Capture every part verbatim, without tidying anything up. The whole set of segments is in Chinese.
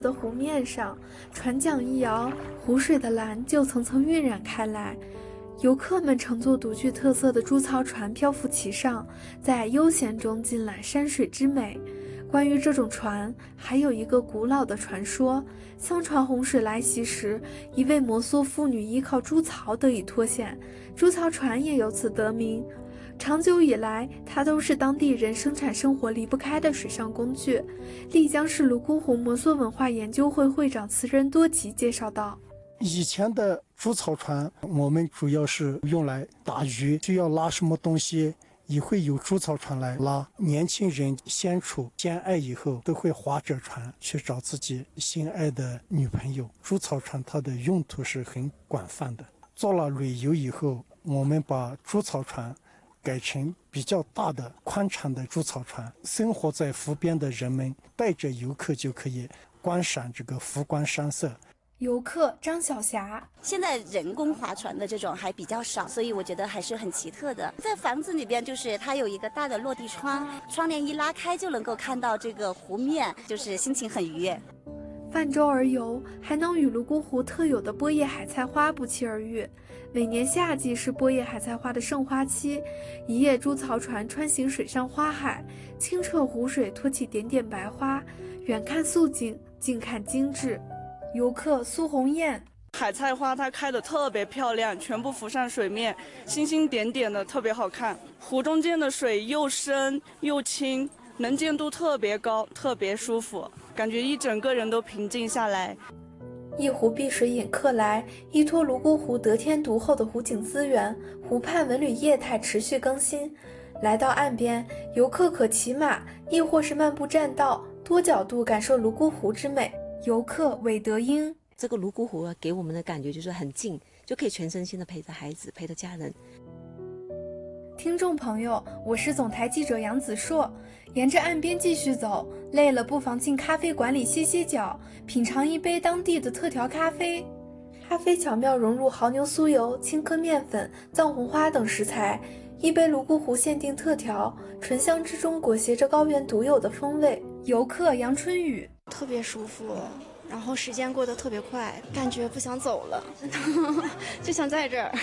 的湖面上，船桨一摇，湖水的蓝就层层晕染开来。游客们乘坐独具特色的猪槽船漂浮其上，在悠闲中尽览山水之美。关于这种船，还有一个古老的传说：相传洪水来袭时，一位摩梭妇女依靠猪槽得以脱险，猪槽船也由此得名。长久以来，它都是当地人生产生活离不开的水上工具。丽江市泸沽湖摩梭文化研究会会长慈仁多吉介绍道： 以前的猪槽船，我们主要是用来打鱼，需要拉什么东西，也会有猪槽船来拉。年轻人相处相爱以后，都会划着船去找自己心爱的女朋友。猪槽船它的用途是很广泛的。做了旅游以后，我们把猪槽船改成比较大的宽敞的猪槽船，生活在湖边的人们带着游客就可以观赏这个湖光山色。 游客张小霞： 现在人工划船的这种还比较少，所以我觉得还是很奇特的。在房子里边，就是它有一个大的落地窗，窗帘一拉开就能够看到这个湖面，就是心情很愉悦。 泛舟而游，还能与泸沽湖特有的波叶海菜花不期而遇。每年夏季是波叶海菜花的盛花期，一叶猪槽船穿行水上花海，清澈湖水托起点点白花，远看素净，近看精致。游客苏红艳： 海菜花它开得特别漂亮，全部浮上水面，星星点点的，特别好看。湖中间的水又深又清，能见度特别高，特别舒服，感觉一整个人都平静下来。 一湖碧水引客来，依托泸沽湖得天独厚的湖景资源，湖畔文旅业态持续更新。来到岸边，游客可骑马，亦或是漫步栈道，多角度感受泸沽湖之美。游客韦德英： 这个泸沽湖啊，给我们的感觉就是很近，就可以全身心的陪着孩子，陪着家人。 听众朋友，我是总台记者杨子硕。沿着岸边继续走，累了不妨进咖啡馆里歇歇脚，品尝一杯当地的特调咖啡。咖啡巧妙融入牦牛酥油、青稞面粉、藏红花等食材，一杯泸沽湖限定特调，醇香之中裹挟着高原独有的风味。游客杨春雨： 特别舒服，然后时间过得特别快，感觉不想走了就想在这儿。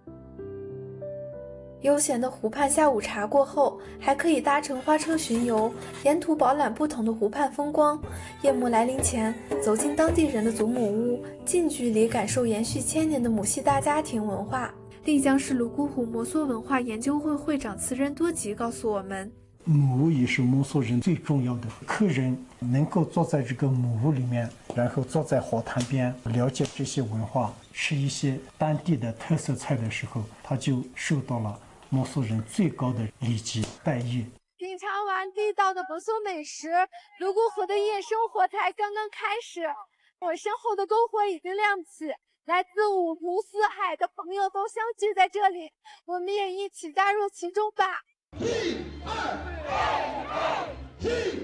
悠闲的湖畔下午茶过后，还可以搭乘花车巡游，沿途饱览不同的湖畔风光。夜幕来临前，走进当地人的祖母屋，近距离感受延续千年的母系大家庭文化。丽江市泸沽湖摩梭文化研究会会长慈仁多吉告诉我们： 母屋也是摩梭人最重要的。客人能够坐在这个母屋里面，然后坐在火塘边，了解这些文化，吃一些当地的特色菜的时候，他就受到了摩梭人最高的礼节待遇。 品尝完地道的摩梭美食，泸沽湖的夜生活才刚刚开始。我身后的篝火已经亮起，来自五湖四海的朋友都相聚在这里，我们也一起加入其中吧。一二一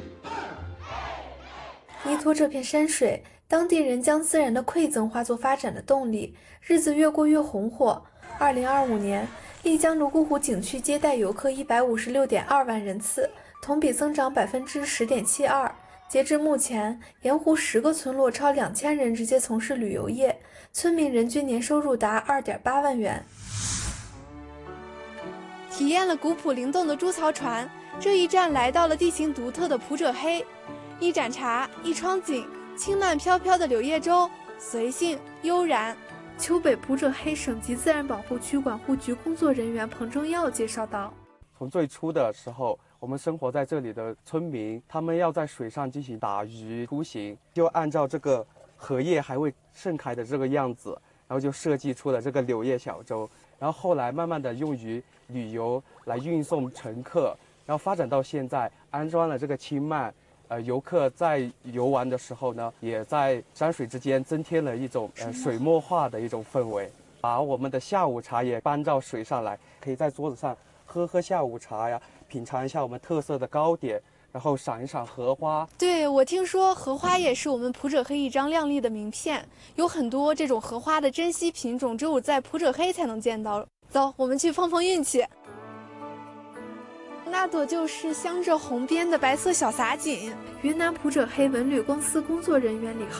二依托这片山水，当地人将自然的馈赠化作发展的动力，日子越过越红火。二零二五年，丽江泸沽湖景区接待游客一百五十六点二万人次，同比增长百分之十点七二。截至目前，沿湖十个村落超两千人直接从事旅游业，村民人均年收入达二点八万元。体验了古朴灵动的猪槽船，这一站来到了地形独特的普者黑。一盏茶，一窗景，轻慢飘飘的柳叶舟，随性悠然。丘北普者黑省级自然保护区管护局工作人员彭正耀介绍道： 从最初的时候，我们生活在这里的村民，他们要在水上进行打鱼出行，就按照这个荷叶还未盛开的这个样子，然后就设计出了这个柳叶小舟，然后后来慢慢的用于旅游来运送乘客，然后发展到现在安装了这个轻慢，呃，游客在游玩的时候呢，也在山水之间增添了一种呃水墨画的一种氛围，把我们的下午茶也搬到水上来，可以在桌子上喝喝下午茶呀，品尝一下我们特色的糕点，然后赏一赏荷花。 对，我听说荷花也是我们普者黑一张亮丽的名片，有很多这种荷花的珍稀品种，只有在普者黑才能见到。走，我们去碰碰运气。 那朵就是镶着红边的白色小洒锦。 云南普者黑文旅公司工作人员李浩